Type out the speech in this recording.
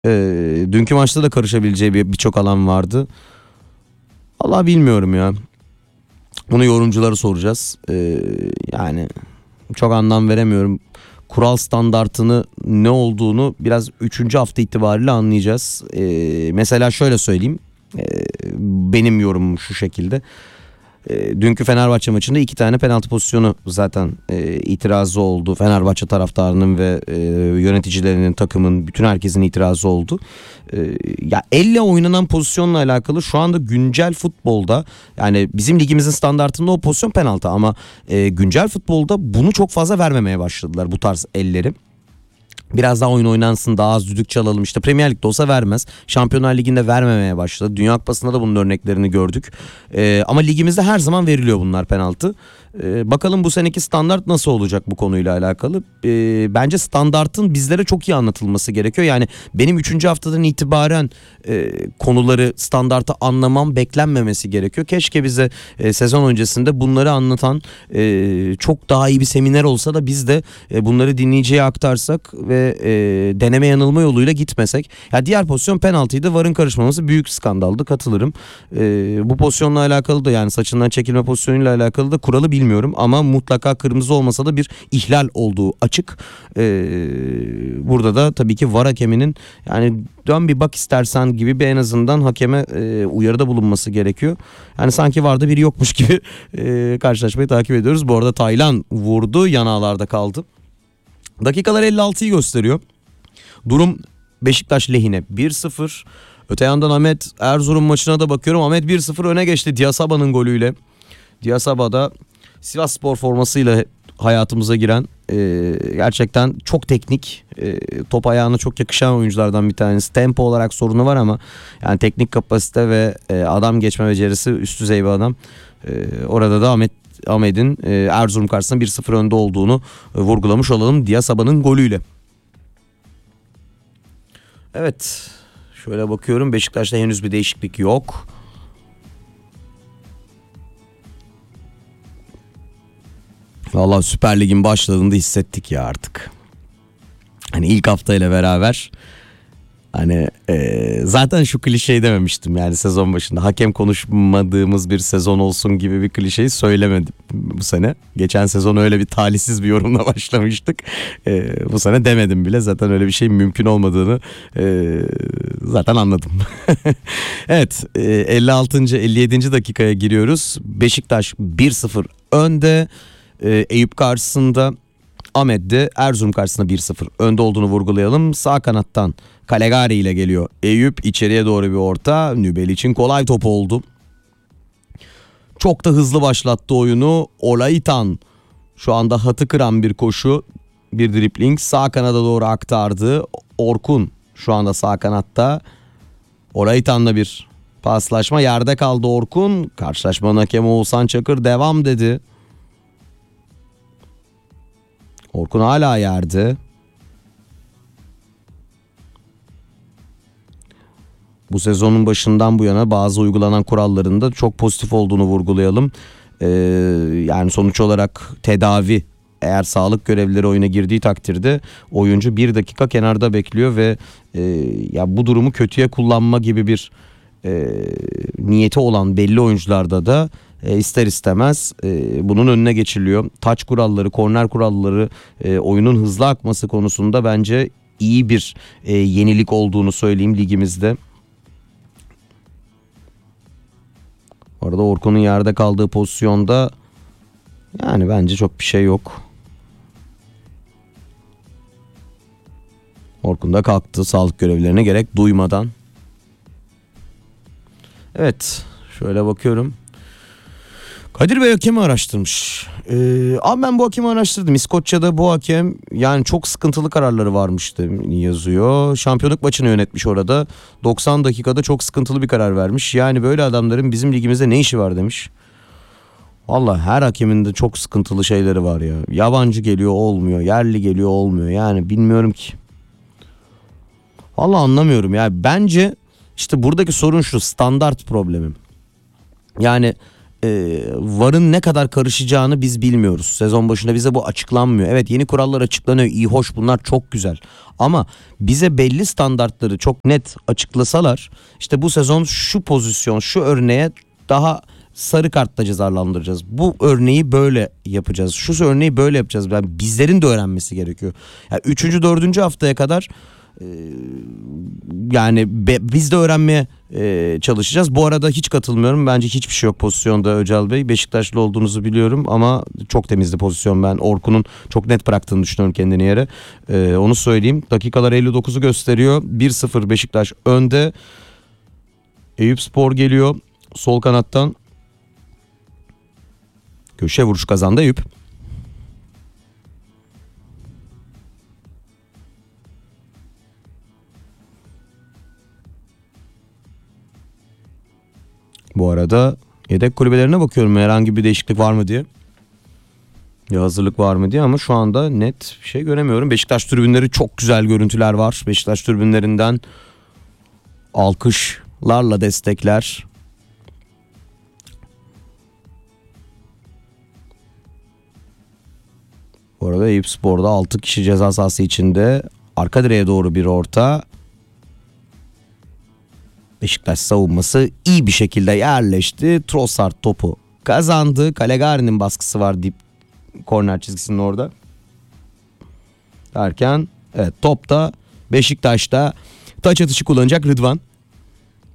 Dünkü maçta da karışabileceği birçok alan vardı. Vallahi bilmiyorum ya. Bunu yorumculara soracağız. Yani çok anlam veremiyorum. Kural standartını ne olduğunu biraz 3. hafta itibariyle anlayacağız. Mesela şöyle söyleyeyim. Benim yorumum şu şekilde. Dünkü Fenerbahçe maçında 2 tane penaltı pozisyonu zaten itirazı oldu. Fenerbahçe taraftarının ve yöneticilerinin, takımın, bütün herkesin itirazı oldu. Ya elle oynanan pozisyonla alakalı şu anda güncel futbolda, yani bizim ligimizin standartında o pozisyon penaltı ama güncel futbolda bunu çok fazla vermemeye başladılar, bu tarz elleri. Biraz daha oyun oynansın, daha az düdük çalalım. İşte Premier Lig'de olsa vermez. Şampiyonlar Ligi'nde vermemeye başladı. Dünya Kupası'nda da bunun örneklerini gördük. Ama ligimizde her zaman veriliyor bunlar, penaltı. Bakalım bu seneki standart nasıl olacak bu konuyla alakalı. Bence standartın bizlere çok iyi anlatılması gerekiyor. Yani benim 3. haftadan itibaren konuları, standartı anlamam beklenmemesi gerekiyor. Keşke bize sezon öncesinde bunları anlatan çok daha iyi bir seminer olsa da biz de bunları dinleyiciye aktarsak ve deneme yanılma yoluyla gitmesek. Ya diğer pozisyon penaltıydı. VAR'ın karışmaması büyük skandaldı. Katılırım. Bu pozisyonla alakalı da, yani saçından çekilme pozisyonuyla alakalı da kuralı bilmiyorum ama mutlaka kırmızı olmasa da bir ihlal olduğu açık. Burada da tabii ki VAR hakeminin, yani dön bir bak istersen gibi bir en azından hakeme uyarıda bulunması gerekiyor. Yani sanki VAR'da biri yokmuş gibi karşılaşmayı takip ediyoruz. Bu arada Taylan vurdu, yanağlarda kaldı. Dakikalar 56'yı gösteriyor. Durum Beşiktaş lehine 1-0. Öte yandan Ahmet Erzurum maçına da bakıyorum. Ahmet 1-0 öne geçti Diasaba'nın golüyle. Diasaba da Sivasspor formasıyla hayatımıza giren gerçekten çok teknik, top ayağına çok yakışan oyunculardan bir tanesi. Tempo olarak sorunu var ama yani teknik kapasite ve adam geçme becerisi üst düzey bir adam. Orada da Ahmet'in Erzurum karşısında 1-0 önde olduğunu vurgulamış olalım Diasaba'nın golüyle. Evet, şöyle bakıyorum, Beşiktaş'ta henüz bir değişiklik yok. Vallahi Süper Lig'in başladığında hissettik ya artık. Hani ilk haftayla beraber hani zaten şu klişeyi dememiştim, yani sezon başında hakem konuşmadığımız bir sezon olsun gibi bir klişeyi söylemedim bu sene. Geçen sezon öyle bir talihsiz bir yorumla başlamıştık. Bu sene demedim bile, zaten öyle bir şey mümkün olmadığını zaten anladım. Evet, 56. 57. dakikaya giriyoruz. Beşiktaş 1-0 önde. Eyüp karşısında, Ahmet de Erzurum karşısında 1-0 önde olduğunu vurgulayalım. Sağ kanattan Calegari ile geliyor Eyüp, içeriye doğru bir orta. Nübel için kolay top oldu. Çok da hızlı başlattı oyunu Olaitan. Şu anda hatı kıran bir koşu, bir dribling, sağ kanada doğru aktardı. Orkun şu anda sağ kanatta. Olaitan'la bir paslaşma, yerde kaldı Orkun. Karşılaşmanın hakemi Oğuzhan Çakır devam dedi. Orkun hala yerde. Bu sezonun başından bu yana bazı uygulanan kuralların da çok pozitif olduğunu vurgulayalım. Yani sonuç olarak tedavi, eğer sağlık görevlileri oyuna girdiği takdirde oyuncu 1 dakika kenarda bekliyor ve ya bu durumu kötüye kullanma gibi bir niyeti olan belli oyuncularda da ister istemez bunun önüne geçiliyor. Taç kuralları, korner kuralları, oyunun hızlı akması konusunda bence iyi bir yenilik olduğunu söyleyeyim ligimizde. Orada Orkun'un yerde kaldığı pozisyonda yani bence çok bir şey yok. Orkun da kalktı sağlık görevlilerine gerek duymadan. Evet, şöyle bakıyorum. Kadir Bey hakemi araştırmış. Abi ben bu hakemi araştırdım. İskoçya'da bu hakem, yani çok sıkıntılı kararları varmıştı yazıyor. Şampiyonluk maçını yönetmiş orada. 90 dakikada çok sıkıntılı bir karar vermiş. Yani böyle adamların bizim ligimizde ne işi var demiş. Vallahi her hakemin de çok sıkıntılı şeyleri var ya. Yabancı geliyor olmuyor. Yerli geliyor olmuyor. Yani bilmiyorum ki. Vallahi anlamıyorum ya. Bence işte buradaki sorun şu: standart problemi. Yani VAR'ın ne kadar karışacağını biz bilmiyoruz. Sezon başında bize bu açıklanmıyor. Evet, yeni kurallar açıklanıyor. İyi, hoş, bunlar çok güzel. Ama bize belli standartları çok net açıklasalar, işte bu sezon şu pozisyon, şu örneğe daha sarı kartla cezalandıracağız. Bu örneği böyle yapacağız. Şu örneği böyle yapacağız. Yani bizlerin de öğrenmesi gerekiyor. Yani 3. 4. haftaya kadar yani biz de öğrenmeye çalışacağız. Bu arada hiç katılmıyorum. Bence hiçbir şey yok pozisyonda Öcal Bey. Beşiktaşlı olduğunuzu biliyorum ama çok temizdi pozisyon. Ben Orkun'un çok net bıraktığını düşünüyorum kendini yere. Onu söyleyeyim. Dakikalar 59'u gösteriyor. 1-0 Beşiktaş önde. Eyüpspor geliyor sol kanattan. Köşe vuruş kazandı Eyüp. Bu arada yedek kulübelerine bakıyorum, herhangi bir değişiklik var mı diye. Ya hazırlık var mı diye, ama şu anda net bir şey göremiyorum. Beşiktaş tribünleri, çok güzel görüntüler var. Beşiktaş tribünlerinden alkışlarla destekler. Bu arada Eyüpspor'da 6 kişi ceza sahası içinde. Arka direğe doğru bir orta. Beşiktaş savunması iyi bir şekilde yerleşti. Trossard topu kazandı. Calegari'nin baskısı var dip korner çizgisinin orada. Derken evet, top da Beşiktaş'ta. Taç atışı kullanacak Rıdvan.